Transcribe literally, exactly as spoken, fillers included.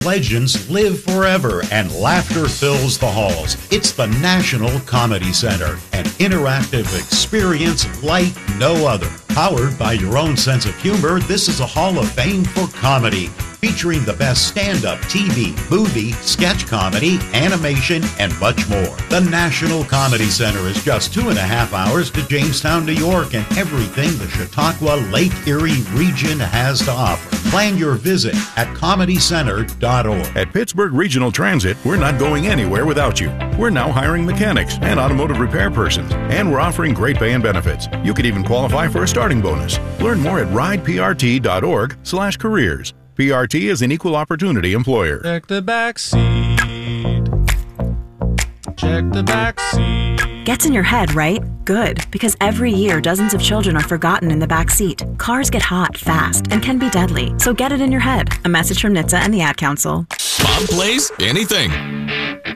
Legends live forever and laughter fills the halls. It's the National Comedy Center, an interactive experience like no other. Powered by your own sense of humor, this is a Hall of Fame for comedy, featuring the best stand-up, T V, movie, sketch comedy, animation, and much more. The National Comedy Center is just two and a half hours to Jamestown, New York, and everything the Chautauqua Lake Erie region has to offer. Plan your visit at comedy center dot org. At Pittsburgh Regional Transit, we're not going anywhere without you. We're now hiring mechanics and automotive repair persons, and we're offering great pay and benefits. You could even qualify for a starting bonus. Learn more at ride p r t dot org slash careers. P R T is an equal opportunity employer. Check the back seat. Check the back seat. Gets in your head, right? Good, because every year dozens of children are forgotten in the back seat. Cars get hot fast and can be deadly, so get it in your head. A message from N H T S A and the Ad Council. Mom plays anything.